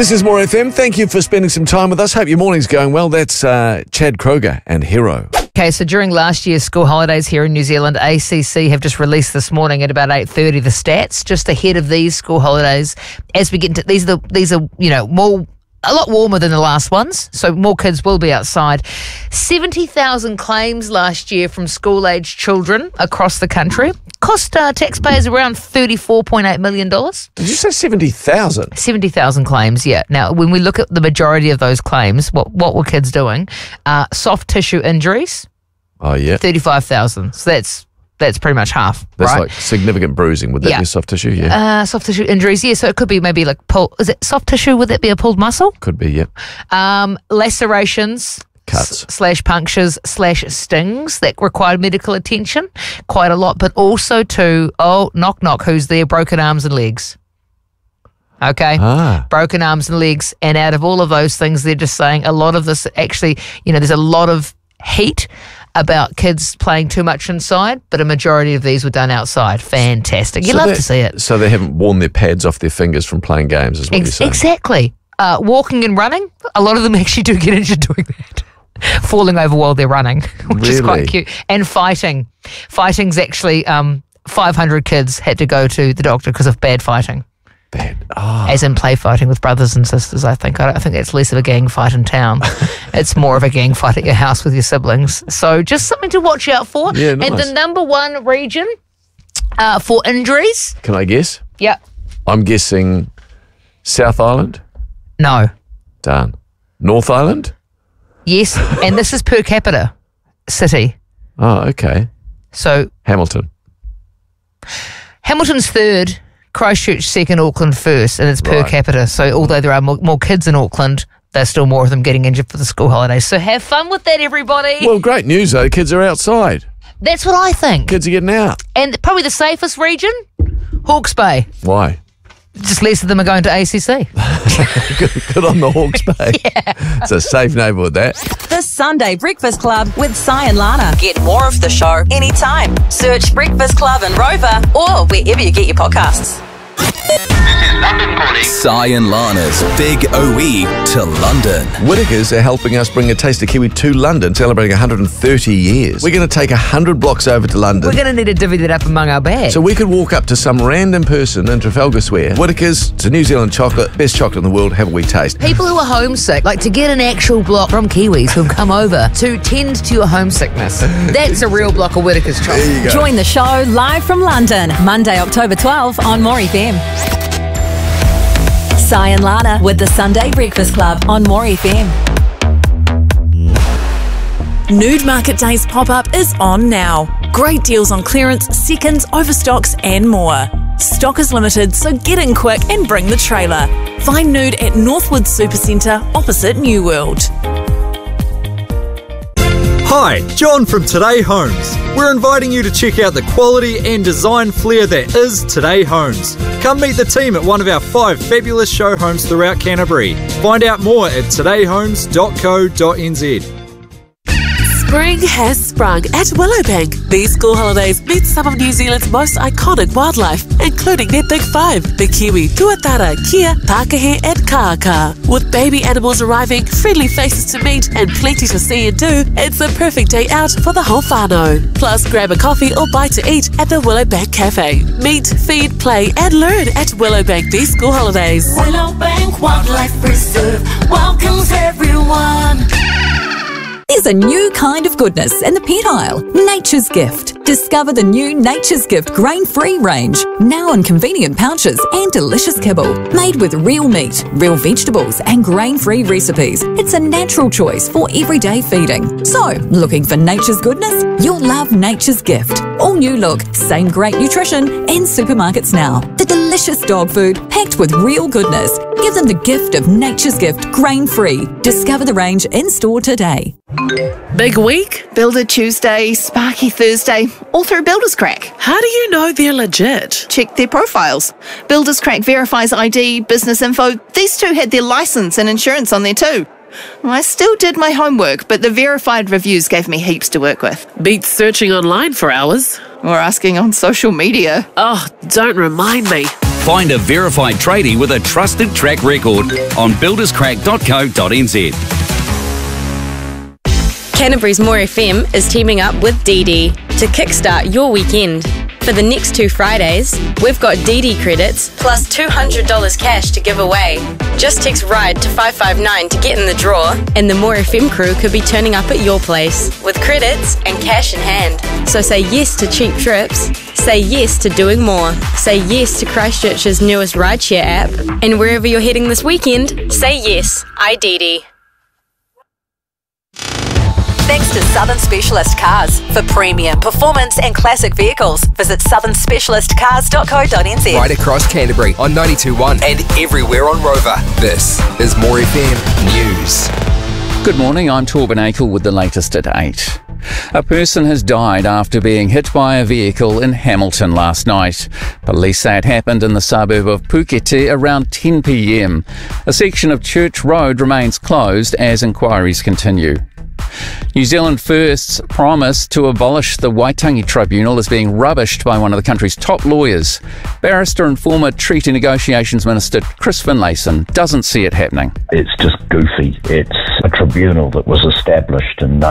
This is More FM. Thank you for spending some time with us. Hope your morning's going well. That's Chad Kroger and Hero. Okay, so during last year's school holidays here in New Zealand, ACC have just released this morning at about 8:30 the stats just ahead of these school holidays. As we get into these are a lot warmer than the last ones, so more kids will be outside. 70,000 claims last year from school-aged children across the country. Cost taxpayers around $34.8 million. Did you say 70,000? 70,000 claims, yeah. Now, when we look at the majority of those claims, what were kids doing? Soft tissue injuries. Oh, yeah. 35,000. So that's pretty much half, That's right? like significant bruising. Would that be soft tissue? Yeah. Soft tissue injuries, yeah. So it could be maybe like is it soft tissue? Would that be a pulled muscle? Could be, yeah. Lacerations. Cuts. / punctures / stings that required medical attention. Quite a lot, but also to, knock, knock, who's there? Broken arms and legs. Okay? Broken arms and legs. And out of all of those things, they're just saying a lot of this actually, there's a lot of heat about kids playing too much inside, but a majority of these were done outside. Fantastic. You love to see it. So they haven't worn their pads off their fingers from playing games, is what you're saying? Exactly. Walking and running, a lot of them actually do get injured doing that. Falling over while they're running, which is quite cute. And fighting. Fighting's actually 500 kids had to go to the doctor because of bad fighting. As in play fighting with brothers and sisters, I think. I think that's less of a gang fight in town. It's more of a gang fight at your house with your siblings. So just something to watch out for. Yeah, nice. And the number one region for injuries. Can I guess? Yeah. I'm guessing South Island? No. Darn. North Island? Yes, and this is per capita city. Oh, okay. So Hamilton's third, Christchurch second, Auckland first, and it's per capita. So although there are more kids in Auckland, there's still more of them getting injured for the school holidays. So have fun with that, everybody. Well, great news, though. Kids are outside. That's what I think. Kids are getting out. And probably the safest region, Hawke's Bay. Why? Just less of them are going to ACC. Good on the Hawke's Bay. Yeah. It's a safe neighbourhood, that. The Sunday Breakfast Club with Si and Lana. Get more of the show anytime. Search Breakfast Club and Rover or wherever you get your podcasts. This is London calling. Si and Lana's Big OE to London. Whittaker's are helping us bring a taste of Kiwi to London, celebrating 130 years. We're going to take 100 blocks over to London. We're going to need to divvy that up among our bags. So we could walk up to some random person in Trafalgar Square. Whittaker's, it's a New Zealand chocolate, best chocolate in the world, have a wee taste. People who are homesick, like to get an actual block from Kiwis who've come over to tend to your homesickness. That's a real block of Whittaker's chocolate. There you go. Join the show live from London, Monday, October 12 on More FM. Si and Lana with the Sunday Breakfast Club on More FM. Nude Market Days pop-up is on now. Great deals on clearance, seconds, overstocks and more. Stock is limited, so get in quick and bring the trailer. Find Nude at Northwood Supercentre opposite New World. Hi, John from Today Homes. We're inviting you to check out the quality and design flair that is Today Homes. Come meet the team at one of our 5 fabulous show homes throughout Canterbury. Find out more at todayhomes.co.nz. Spring has sprung at Willowbank. These school holidays meet some of New Zealand's most iconic wildlife, including their big 5, the kiwi, tuatara, kia, pākehē and kāka. With baby animals arriving, friendly faces to meet and plenty to see and do, it's a perfect day out for the whole whānau. Plus, grab a coffee or bite to eat at the Willowbank Cafe. Meet, feed, play and learn at Willowbank these school holidays. Willowbank Wildlife Reserve welcomes everyone. There's a new kind of goodness in the pet aisle, Nature's Gift. Discover the new Nature's Gift grain-free range, now in convenient pouches and delicious kibble. Made with real meat, real vegetables and grain-free recipes, it's a natural choice for everyday feeding. So, looking for nature's goodness? You'll love Nature's Gift. All new look, same great nutrition in supermarkets now. The delicious dog food packed with real goodness. Give them the gift of Nature's Gift grain-free. Discover the range in-store today. Big week? Builder Tuesday, Sparky Thursday, all through Builders Crack. How do you know they're legit? Check their profiles. Builders Crack verifies ID, business info. These two had their license and insurance on there too. I still did my homework, but the verified reviews gave me heaps to work with. Beats searching online for hours. Or asking on social media. Oh, don't remind me. Find a verified tradie with a trusted track record on builderscrack.co.nz. Canterbury's More FM is teaming up with DD to kickstart your weekend. For the next 2 Fridays, we've got DD credits plus $200 cash to give away. Just text RIDE to 559 to get in the draw, and the More FM crew could be turning up at your place with credits and cash in hand. So say yes to cheap trips, say yes to doing more, say yes to Christchurch's newest rideshare app, and wherever you're heading this weekend, say yes, DD. Thanks to Southern Specialist Cars. For premium, performance and classic vehicles, visit southernspecialistcars.co.nz. Right across Canterbury on 92.1 and everywhere on Rover. This is More FM News. Good morning, I'm Torben Akel with the latest at 8. A person has died after being hit by a vehicle in Hamilton last night. Police say it happened in the suburb of Pukete around 10 p.m. A section of Church Road remains closed as inquiries continue. New Zealand First's promise to abolish the Waitangi Tribunal is being rubbished by one of the country's top lawyers. Barrister and former Treaty Negotiations Minister Chris Finlayson doesn't see it happening. It's just goofy. It's a tribunal that was established in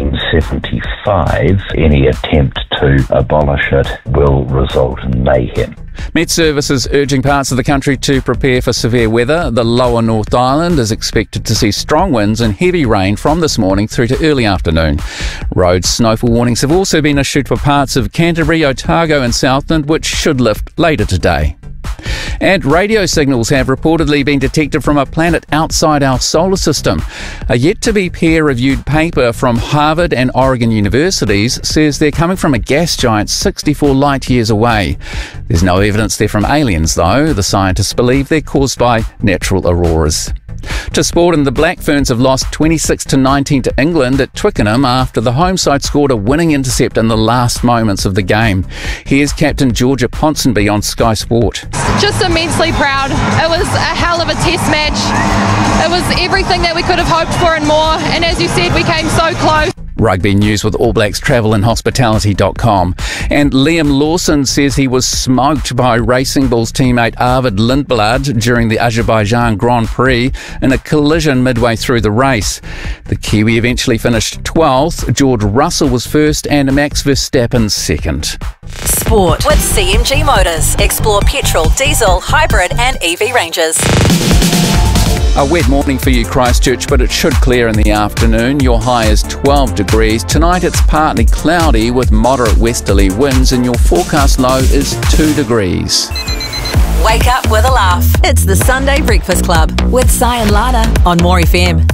1975. Any attempt to abolish it will result in mayhem. Met Service is urging parts of the country to prepare for severe weather. The lower North Island is expected to see strong winds and heavy rain from this morning through to early afternoon. Road snowfall warnings have also been issued for parts of Canterbury, Otago and Southland, which should lift later today. And radio signals have reportedly been detected from a planet outside our solar system. A yet-to-be peer-reviewed paper from Harvard and Oregon universities says they're coming from a gas giant 64 light-years away. There's no evidence they're from aliens, though. The scientists believe they're caused by natural auroras. To sport, and the Black Ferns have lost 26-19 to England at Twickenham after the home side scored a winning intercept in the last moments of the game. Here's captain Georgia Ponsonby on Sky Sport. Just immensely proud. It was a hell of a test match. It was everything that we could have hoped for and more, and as you said, we came so close. Rugby news with All Blacks Travel and Hospitality.com. And Liam Lawson says he was smoked by Racing Bulls teammate Arvid Lindblad during the Azerbaijan Grand Prix in a collision midway through the race. The Kiwi eventually finished 12th, George Russell was first and Max Verstappen second. Sport with CMG Motors. Explore petrol, diesel, hybrid and EV ranges. A wet morning for you, Christchurch, but it should clear in the afternoon. Your high is 12 degrees. Tonight it's partly cloudy with moderate westerly winds and your forecast low is 2 degrees. Wake up with a laugh. It's the Sunday Breakfast Club with Si and Lana on More FM.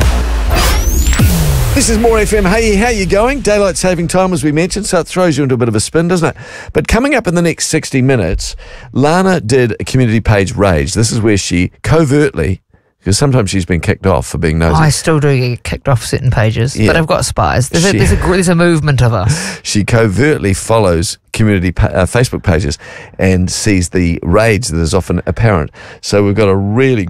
This is More FM. Hey, how you going? Daylight saving time, as we mentioned, so it throws you into a bit of a spin, doesn't it? But coming up in the next 60 minutes, Lana did a community page rage. This is where she covertly, because sometimes she's been kicked off for being nosy. I still do get kicked off certain pages, but I've got spies. There's a movement of us. She covertly follows community Facebook pages and sees the rage that is often apparent. So we've got a really good